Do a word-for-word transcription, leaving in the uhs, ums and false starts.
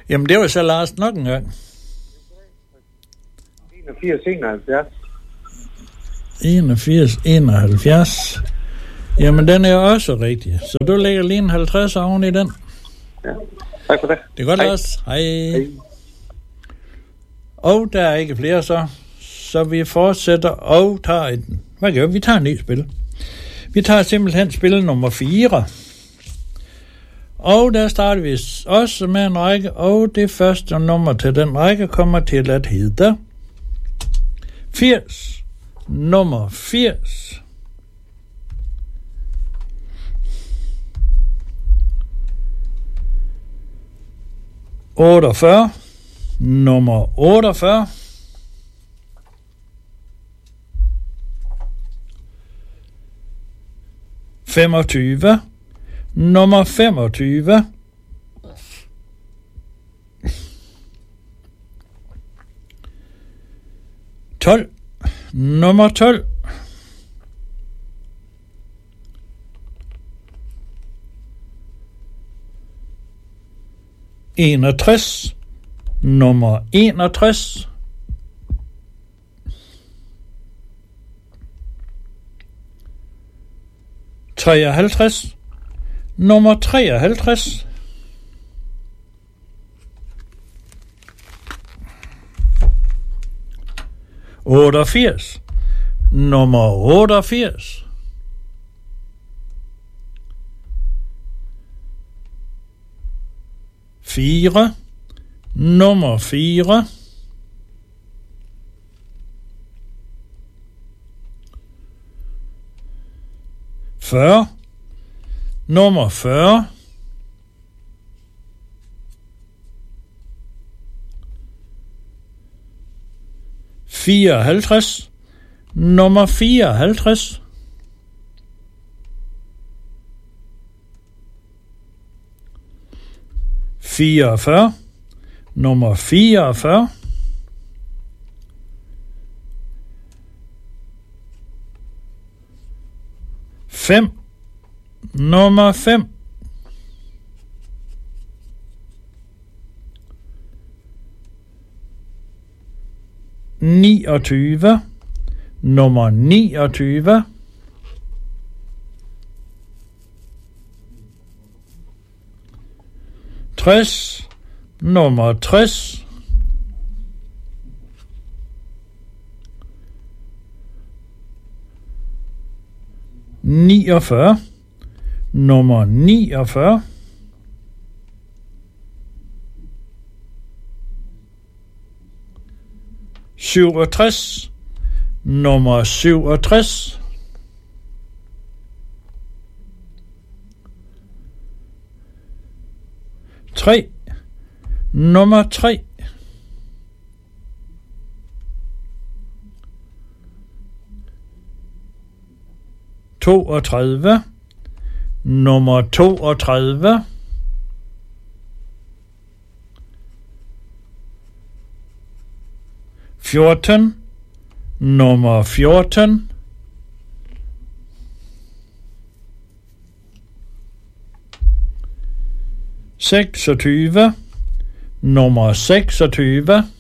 Jamen, det var så Lars nok en gang. enogfirs enoghalvfjerds. enogfirs enoghalvfjerds. Jamen, den er også rigtig. Så du lægger lige en halvtreds oven i den. Ja, tak for det. Det er godt, Hej. Lars. Hej. Hej. Og der er ikke flere så. Så vi fortsætter og tager et... Hvad gør vi? Vi tager en ny spil. Vi tager simpelthen spil nummer fire. Og der starter vi også med en række, og det første nummer til den række kommer til at hedde firs. Nummer firs. otteogfyrre. Nummer otteogfyrre. femogtyve. Nummer femogtyve. tolv. Nummer tolv. enogtres. Nummer enogtres. treoghalvtreds. Nummer treoghalvtreds. otteogfirs. Nummer otteogfirs. fire. Nummer fire. fyrre. Nummer fyrre. fireoghalvtreds. Nummer fireoghalvtreds. fireogfyrre. Nummer fireogfyrre. fem. Nummer fem. niogtyve. Nummer niogtyve. tres. Nummer tres. niogfyrre. Nummer niogfyrre. syvogtres. Nummer syvogtres. tre. Nummer tre. toogtredive. Nummer toogtredive. fjorten. Nummer fjorten. seksogtyve. Nummer seksogtyve.